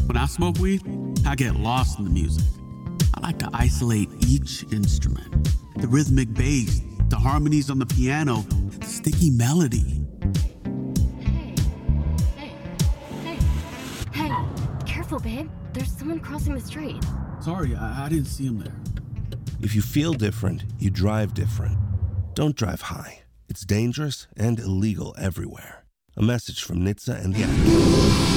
When I smoke weed, I get lost in the music. I like to isolate each instrument. The rhythmic bass, the harmonies on the piano, the sticky melody. Hey, careful, babe. There's someone crossing the street. Sorry, I didn't see him there. If you feel different, you drive different. Don't drive high. It's dangerous and illegal everywhere. A message from NHTSA and the Advocate.